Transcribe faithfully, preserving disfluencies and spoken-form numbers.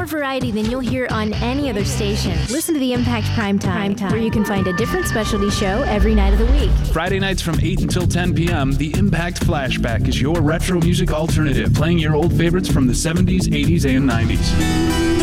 more variety than you'll hear on any other station. Listen to the Impact Primetime, Primetime, where you can find a different specialty show every night of the week. Friday nights from eight until ten p.m., the Impact Flashback is your retro music alternative, playing your old favorites from the seventies, eighties, and nineties.